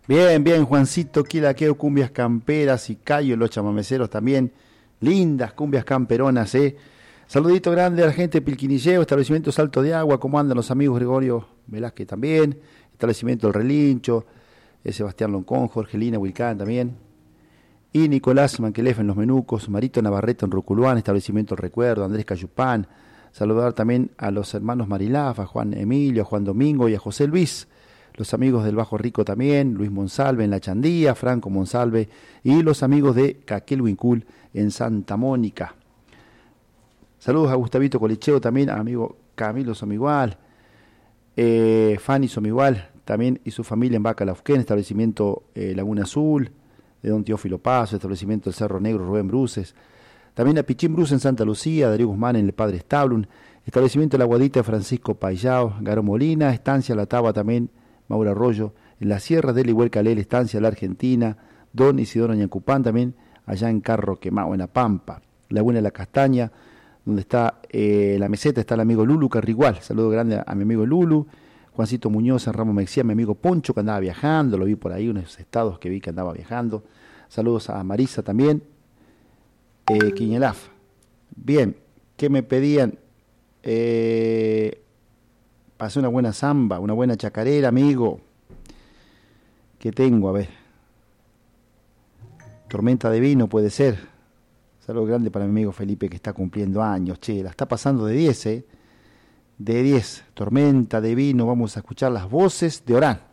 Bien, bien, Juancito, Quilaqueo, cumbias camperas y Cayo, los chamameceros también. Lindas cumbias camperonas, ¿eh? Saludito grande a la gente de Pilquinilleo, establecimiento Salto de Agua, ¿cómo andan los amigos? Gregorio Velázquez también, establecimiento El Relincho, Sebastián Loncón, Jorgelina Wilcán también. Y Nicolás Manquelef en Los Menucos, Marito Navarrete en Ruculuán, establecimiento El Recuerdo, Andrés Cayupán. Saludar también a los hermanos Marilaf, a Juan Emilio, a Juan Domingo y a José Luis. Los amigos del Bajo Rico también, Luis Monsalve en La Chandía, Franco Monsalve y los amigos de Caquel Huincul en Santa Mónica. Saludos a Gustavito Colicheo también, a amigo Camilo Somigual, Fanny Somigual también y su familia en Bacalauquén, establecimiento Laguna Azul, de Don Teófilo Paso, establecimiento El Cerro Negro, Rubén Bruces. También a Pichín Bruce en Santa Lucía, Darío Guzmán en el Padre Establun, establecimiento La Guadita de Francisco Payao, Garo Molina, estancia La Taba también, Maura Arroyo, en la Sierra del Iguelcalel, estancia La Argentina, Don Isidoro Ñancupán también, allá en Carro Quemado, en La Pampa, Laguna de la Castaña, donde está la meseta, está el amigo Lulu Carrigual, saludo grande a mi amigo Lulu, Juancito Muñoz en Ramos Mexía, mi amigo Poncho que andaba viajando, lo vi por ahí, unos estados que vi que andaba viajando, saludos a Marisa también, Quiñelaf. Bien, ¿qué me pedían? Pasé una buena samba, una buena chacarera, amigo. ¿Qué tengo? A ver. Tormenta de vino puede ser. Saludo grande para mi amigo Felipe que está cumpliendo años. Che, la está pasando de 10, ¿eh? De 10. Tormenta de vino. Vamos a escuchar las voces de Orán.